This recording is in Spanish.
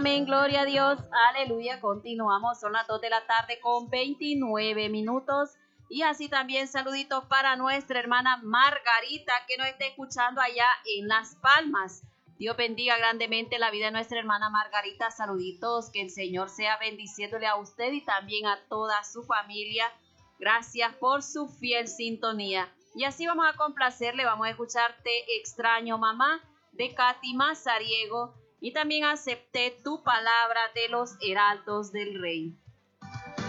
Amén, gloria a Dios, aleluya. Continuamos, son las 2 de la tarde con 29 minutos. Y así también saluditos para nuestra hermana Margarita, que nos está escuchando allá en Las Palmas. Dios bendiga grandemente la vida de nuestra hermana Margarita. Saluditos, que el Señor sea bendiciéndole a usted y también a toda su familia. Gracias por su fiel sintonía. Y así vamos a complacerle, vamos a escuchar Te extraño mamá de Katy Mazariego. Y también acepté tu palabra de los heraldos del rey.